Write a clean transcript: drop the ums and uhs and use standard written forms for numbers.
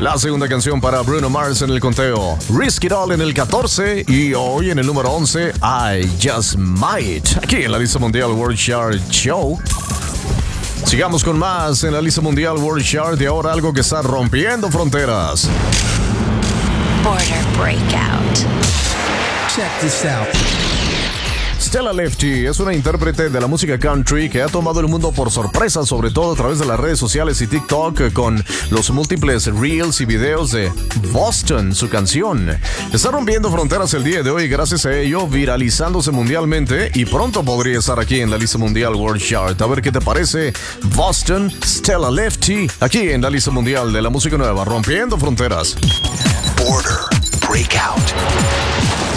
La segunda canción para Bruno Mars en el conteo. Risk It All en el 14. Y hoy en el número 11, I Just Might. Aquí en la lista mundial World Chart Show. Sigamos con más en la lista mundial World Chart. Y ahora algo que está rompiendo fronteras. Border Breakout. Check this out. Stella Lefty es una intérprete de la música country que ha tomado el mundo por sorpresa, sobre todo a través de las redes sociales y TikTok, con los múltiples reels y videos de Boston, su canción. Está rompiendo fronteras el día de hoy, gracias a ello viralizándose mundialmente, y pronto podría estar aquí en la lista mundial World Chart. A ver qué te parece Boston, Stella Lefty, aquí en la lista mundial de la música nueva, rompiendo fronteras. Border Breakout.